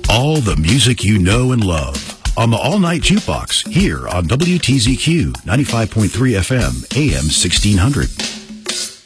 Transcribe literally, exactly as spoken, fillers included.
All the music you know and love on the All Night Jukebox here on W T Z Q ninety-five point three F M, A M sixteen hundred.